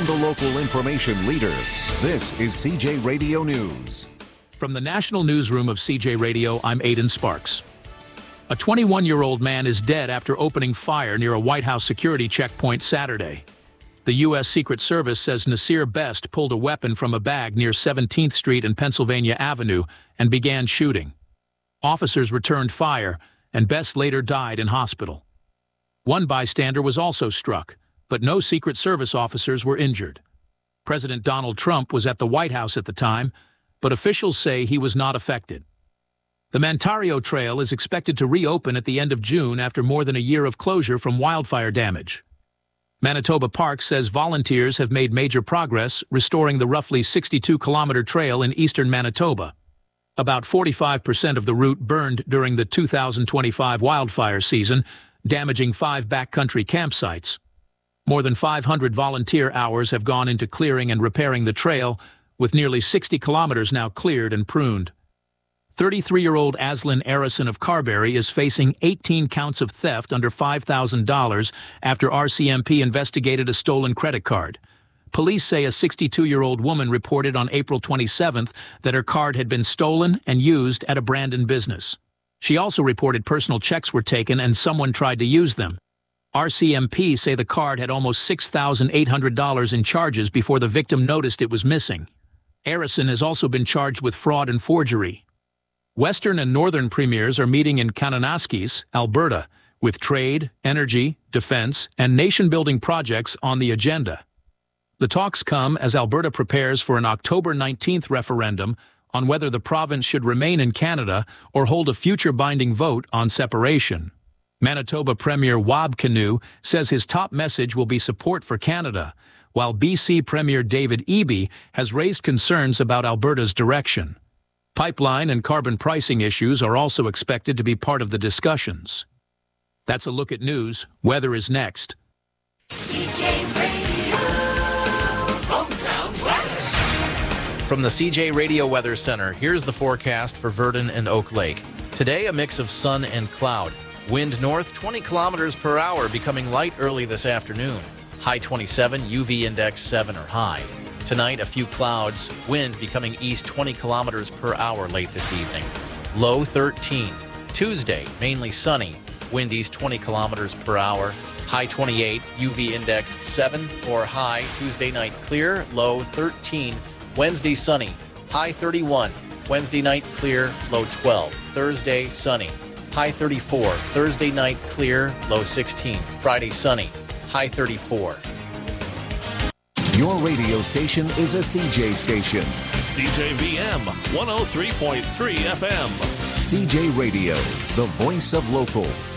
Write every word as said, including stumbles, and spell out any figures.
From the local information leader, this is C J Radio News. From the National Newsroom of C J Radio, I'm Aidan Sparks. A twenty-one-year-old man is dead after opening fire near a White House security checkpoint Saturday. The U S Secret Service says Nasir Best pulled a weapon from a bag near seventeenth Street and Pennsylvania Avenue and began shooting. Officers returned fire, and Best later died in hospital. One bystander was also struck, but no Secret Service officers were injured. President Donald Trump was at the White House at the time, but officials say he was not affected. The Mantario Trail is expected to reopen at the end of June after more than a year of closure from wildfire damage. Manitoba Parks says volunteers have made major progress restoring the roughly sixty-two kilometer trail in eastern Manitoba. About forty-five percent of the route burned during the two thousand twenty-five wildfire season, damaging five backcountry campsites. More than five hundred volunteer hours have gone into clearing and repairing the trail, with nearly sixty kilometers now cleared and pruned. thirty-three-year-old Aslan Arison of Carberry is facing eighteen counts of theft under five thousand dollars after R C M P investigated a stolen credit card. Police say a sixty-two-year-old woman reported on April twenty-seventh that her card had been stolen and used at a Brandon business. She also reported personal checks were taken and someone tried to use them. R C M P say the card had almost six thousand eight hundred dollars in charges before the victim noticed it was missing. Arison has also been charged with fraud and forgery. Western and Northern premiers are meeting in Kananaskis, Alberta, with trade, energy, defense, and nation-building projects on the agenda. The talks come as Alberta prepares for an October nineteenth referendum on whether the province should remain in Canada or hold a future binding vote on separation. Manitoba Premier Wab Kinew says his top message will be support for Canada, while B C Premier David Eby has raised concerns about Alberta's direction. Pipeline and carbon pricing issues are also expected to be part of the discussions. That's a look at news. Weather is next. C J Radio, hometown weather. From the C J Radio Weather Center, here's the forecast for Virden and Oak Lake. Today, a mix of sun and cloud. Wind north twenty kilometers per hour, becoming light early this afternoon. High twenty-seven, U V index seven or high. Tonight, a few clouds, wind becoming east twenty kilometers per hour late this evening. Low thirteen. Tuesday, mainly sunny, wind east twenty kilometers per hour. High twenty-eight, U V index seven or high. Tuesday night clear, low thirteen. Wednesday sunny, high thirty-one. Wednesday night clear, low twelve. Thursday sunny, high thirty-four. Thursday night clear, low sixteen. Friday sunny, high thirty-four. Your radio station is a C J station. C J V M one oh three point three F M. C J Radio, the voice of local.